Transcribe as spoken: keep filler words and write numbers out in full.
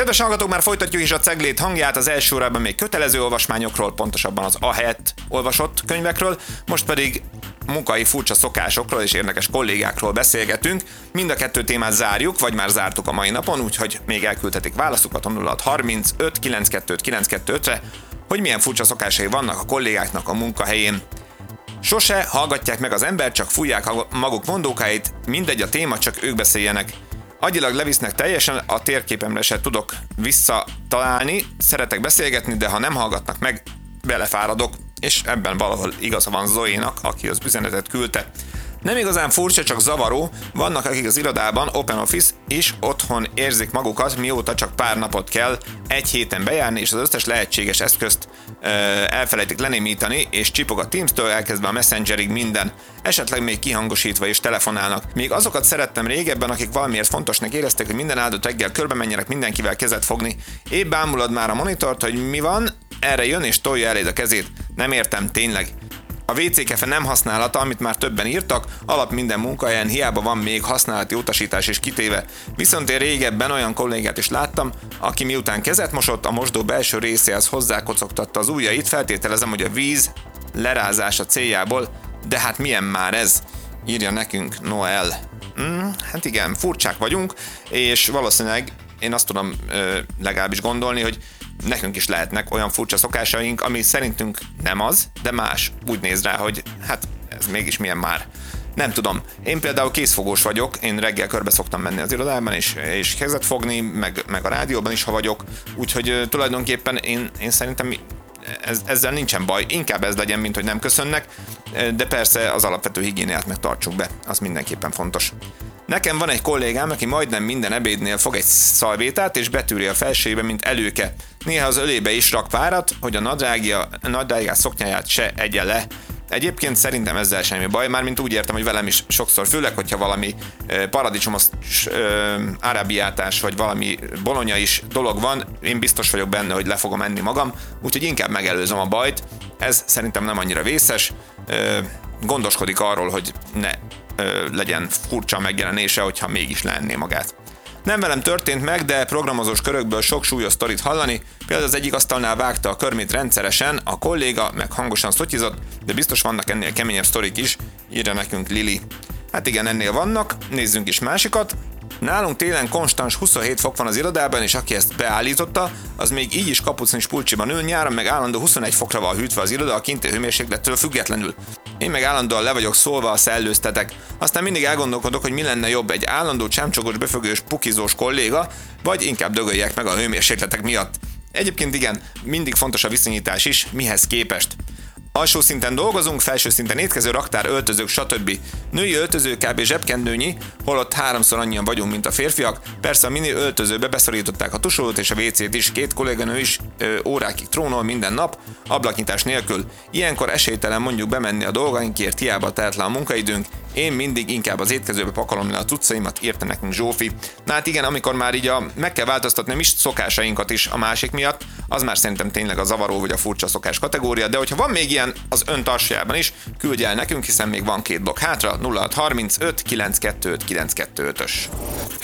Kedves hallgatók, már folytatjuk is a Ceglét hangját, az első órában még kötelező olvasmányokról, pontosabban az ahelyett olvasott könyvekről, most pedig munkai furcsa szokásokról és érdekes kollégákról beszélgetünk. Mind a kettő témát zárjuk, vagy már zártuk a mai napon, úgyhogy még elküldhetik válaszukat a nulla hat harmincöt kilencvenkettő kilencvenkettőre, hogy milyen furcsa szokásai vannak a kollégáknak a munkahelyén. Sose hallgatják meg az embert, csak fújják maguk mondókáit, mindegy a téma, csak ők beszéljenek. Agyilag levisznek teljesen, a térképemre se tudok visszatalálni, szeretek beszélgetni, de ha nem hallgatnak meg, belefáradok, és ebben valahol igaza van Zoénak, aki az üzenetet küldte. Nem igazán furcsa, csak zavaró, vannak akik az irodában, Open Office is otthon érzik magukat, mióta csak pár napot kell egy héten bejárni, és az összes lehetséges eszközt ö, elfelejtik lenémítani, és csipog a Teams-től elkezdve a Messengerig minden, esetleg még kihangosítva és telefonálnak. Még azokat szerettem régebben, akik valamiért fontosnak érezték, hogy minden áldott reggel körbe menjenek mindenkivel kezet fogni. Épp bámulod már a monitort, hogy mi van, erre jön és tolja eléd a kezét. Nem értem, tényleg. A vé cé kefe nem használata, amit már többen írtak, alap minden munkahelyen, hiába van még használati utasítás is kitéve. Viszont én régebben olyan kollégát is láttam, aki miután kezet mosott, a mosdó belső részéhez hozzákocogtatta az ujjait, feltételezem, hogy a víz lerázása céljából, de hát milyen már ez? Írja nekünk Noel. Hmm, hát igen, furcsák vagyunk, és valószínűleg én azt tudom ö, legalábbis gondolni, hogy nekünk is lehetnek olyan furcsa szokásaink, ami szerintünk nem az, de más. Úgy néz rá, hogy hát ez mégis milyen már. Nem tudom. Én például készfogós vagyok, én reggel körbe szoktam menni az irodában, és, és kezet fogni, meg, meg a rádióban is, ha vagyok. Úgyhogy uh, tulajdonképpen én, én szerintem ez, ezzel nincsen baj. Inkább ez legyen, mint hogy nem köszönnek, de persze az alapvető higiéniát meg tartsuk be. Az mindenképpen fontos. Nekem van egy kollégám, aki majdnem minden ebédnél fog egy szalvétát és betűri a felsejébe, mint előke. Néha az ölébe is rak párat, hogy a nadrágja, nadrágás szoknyáját se egye le. Egyébként szerintem ezzel semmi baj, mármint úgy értem, hogy velem is sokszor, főleg, hogyha valami eh, paradicsomos eh, árábiátás, vagy valami bolonyais dolog van, én biztos vagyok benne, hogy le fogom enni magam, úgyhogy inkább megelőzöm a bajt. Ez szerintem nem annyira vészes, eh, gondoskodik arról, hogy ne Ö, legyen furcsa megjelenése, hogyha mégis leenné magát. Nem velem történt meg, de programozós körökből sok súlyos sztorit hallani, például az egyik asztalnál vágta a körmét rendszeresen, a kolléga meg hangosan szotyizott, de biztos vannak ennél keményebb sztorik is, írja nekünk Lili. Hát igen, ennél vannak, nézzünk is másikat. Nálunk télen konstans huszonhét fok van az irodában, és aki ezt beállította, az még így is kapucnis pulcsiban ül, nyáron meg állandó huszonegy fokra van hűtve az iroda a kinti hőmérséklettől függetlenül. Én meg állandóan le vagyok szólva, a szellőztetek. Aztán mindig elgondolkodok, hogy mi lenne jobb, egy állandó csámcsogos, befögős, pukizós kolléga, vagy inkább dögöljek meg a hőmérsékletek miatt. Egyébként igen, mindig fontos a viszonyítás is, mihez képest. Alsó szinten dolgozunk, felső szinten étkező, raktár, öltözők, stb. Női öltöző kb. Zsebkendőnyi, holott háromszor annyian vagyunk, mint a férfiak. Persze a mini öltözőbe beszorították a tusolót és a vé cét is, két kolléganő is ö, órákig trónol minden nap, ablaknyitás nélkül. Ilyenkor esélytelen mondjuk bemenni a dolgainkért, hiába telt le a munkaidőnk. Én mindig inkább az étkezőbe pakolom le a cuccaimat, írta nekünk Zsófi. Na hát igen, amikor már így a, meg kell változtatni a mi szokásainkat is a másik miatt, az már szerintem tényleg a zavaró vagy a furcsa szokás kategória, de hogyha van még ilyen az ön tarsajában is, küldj el nekünk, hiszen még van két blokk hátra, nulla hat harmincöt kilencvenkettő kilencvenkettő ötös.